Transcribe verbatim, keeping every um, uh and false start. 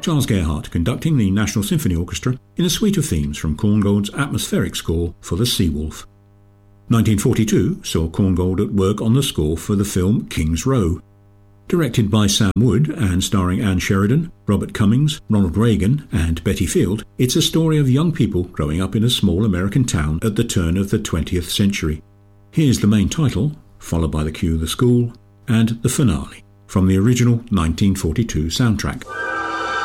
Charles Gerhardt conducting the National Symphony Orchestra in a suite of themes from Korngold's atmospheric score for The Seawolf. nineteen forty-two saw Korngold at work on the score for the film King's Row. Directed by Sam Wood and starring Ann Sheridan, Robert Cummings, Ronald Reagan and Betty Field, it's a story of young people growing up in a small American town at the turn of the twentieth century. Here's the main title, followed by the cue The School, and the finale from the original nineteen forty-two soundtrack.